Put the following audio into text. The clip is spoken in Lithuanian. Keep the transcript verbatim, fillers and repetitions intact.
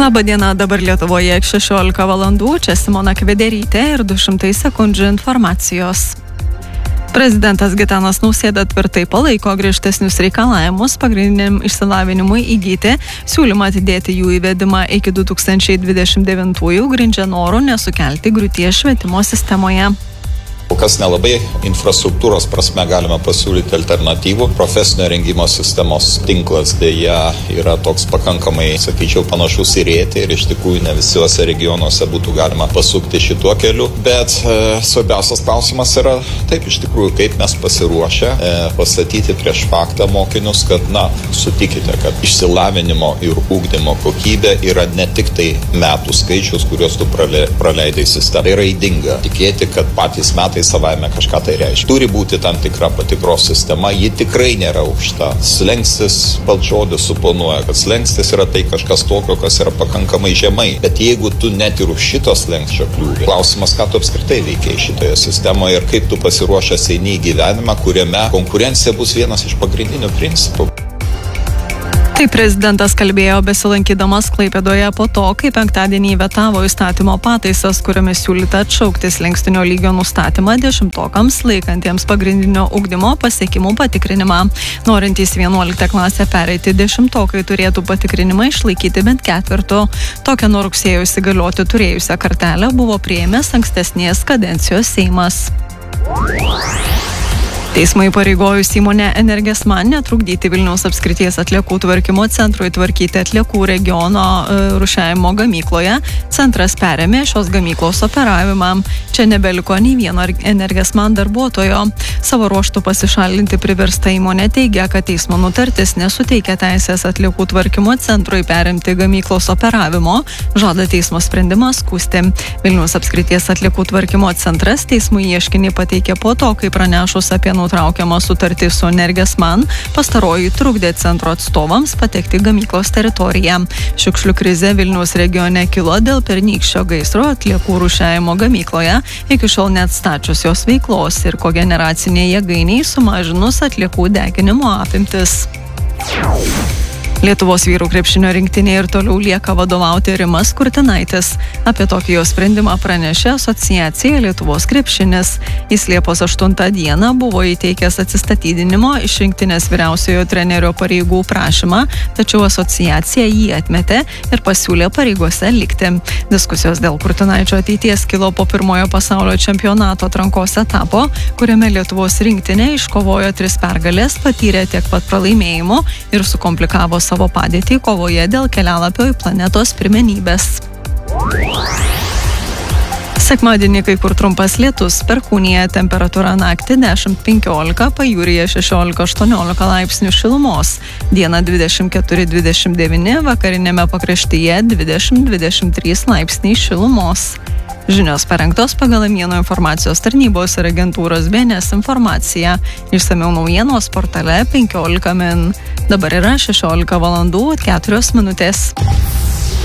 Labą dieną, dabar Lietuvoje šešiolika valandų, čia Simona Kvederytė ir du šimtai sekundžių informacijos. Prezidentas Gitanas Nausėda tvirtai palaiko griežtesnius reikalavimus pagrindiniam išsilavinimui įgyti, siūlymą atidėti jų įvedimą iki du tūkstančiai dvidešimt devintųjų grindžia noru nesukelti griūties švietimo sistemoje. Kas nelabai infrastruktūros prasme galime pasiūlyti alternatyvų. Profesinio rengimo sistemos tinklas dėja yra toks pakankamai, sakyčiau, panašus į rėtį ir iš tikrųjų ne visuose regionuose būtų galima pasukti šituo keliu. Bet e, svarbiausias klausimas yra taip iš tikrųjų, kaip mes pasiruošę e, pastatyti prieš faktą mokinius, kad, na, sutikite, kad išsilavinimo ir ugdymo kokybė yra ne tik tai metų skaičius, kuriuos tu prale, praleidai sistemą. Tai yra ydinga tikėti, kad patys metai savaime kažką tai reiškia. Turi būti tam tikra patikros sistema, ji tikrai nėra aukšta. Slengstis balčodis suponuoja, kad slengstis yra tai kažkas tokio, kas yra pakankamai žemai. Bet jeigu tu net ir už šitos slengsčio kliūvi, klausimas, ką tu apskritai veikiai šitoje sistemoje ir kaip tu pasiruošęs eini į gyvenimą, kuriame konkurencija bus vienas iš pagrindinių principų. Tai prezidentas kalbėjo besilankydamas Klaipėdoje po to, kai penktadienį vetavo įstatymo pataisas, kuriomis siūlyta atšaukti slenkstinio lygio nustatymą dešimtokams laikantiems pagrindinio ugdymo pasiekimų patikrinimą. Norintys vienuoliktą klasę pereiti dešimtokai turėtų patikrinimą išlaikyti bent ketvirtu. Tokią nuo rugsėjo įsigalioti turėjusią kartelę buvo priėmęs ankstesnės kadencijos Seimas. Teismai pareigojus įmonę Energesman netrukdyti Vilniaus apskrities atliekų tvarkymo centrui tvarkyti atliekų regiono e, rūšiavimo gamykloje. Centras perėmė šios gamyklos operavimą. Čia nebeliko nei vieno Energesman darbuotojo. Savo ruožtų pasišalinti priversta įmonė teigia, kad teismo nutartis nesuteikia teisės atliekų tvarkymo centrui perimti gamyklos operavimo. Žada teismo sprendimą skųsti. Vilniaus apskrities atliekų tvarkymo centras teismui ieškinį pateikė po to, kai pranešus apie nutraukiamą sutartį su Energesman, pastaroji trukdė centro atstovams patekti gamyklos teritoriją. Šiukšlių krizė Vilniaus regione kilo dėl pernykščio gaisro atliekų rūšiavimo gamykloje, iki šiol neatstačius jos veiklos ir kogeneracinė jėgainiai sumažinus atliekų deginimo apimtis. Lietuvos vyrų krepšinio rinktinė ir toliau lieka vadovauti Rimas Kurtinaitis. Apie tokį jo sprendimą pranešė asociacija Lietuvos krepšinis. Jis Liepos aštuntą dieną buvo įteikęs atsistatydinimo iš rinktinės vyriausiojo trenerio pareigų prašymą, tačiau asociacija jį atmetė ir pasiūlė pareigose likti. Diskusijos dėl Kurtinaičio ateities kilo po pirmojo pasaulio čempionato atrankos etapo, kuriame Lietuvos rinktinė iškovojo tris pergalės, patyrė tiek pat pralaimėjimų ir sukomplikavo savo padėtį kovoje dėl kelialapio į planetos pirmenybės. Sekmadienį kai kur trumpas lietus, Perkūnija temperatūra naktį dešimt penkiolika, pajūryje šešiolika aštuoniolika laipsnių šilumos, dieną dvidešimt keturi dvidešimt devyni, vakarinėme pakraštyje dvidešimt dvidešimt trys laipsniai šilumos. Žinios parengtos pagal Amieno informacijos tarnybos ir agentūros B N S informaciją. Išsamiau naujienos portale penkiolika min. Dabar yra šešiolika valandų keturios minutės.